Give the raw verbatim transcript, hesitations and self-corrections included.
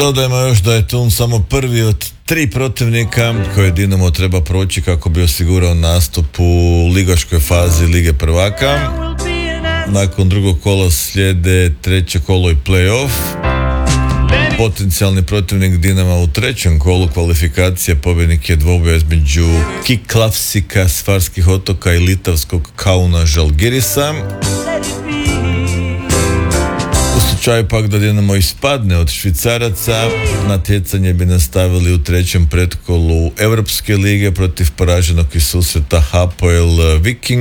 Dodajmo još da je Thun samo prvi od tri protivnika koje Dinamo treba proći kako bi osigurao nastup u ligaškoj fazi Lige prvaka. Nakon drugog kola slijede treće kolo i play-off. Potencijalni protivnik Dinama u trećem kolu kvalifikacije pobjednik je dvoboja između Kiklavsika s Farskih otoka i litavskog Kauna Žalgirisa. U slučaju pak da Dinamo ispadne od Švicaraca, natjecanje bi nastavili u trećem pretkolu Europske lige protiv poraženog iz susreta Hapoel Viking.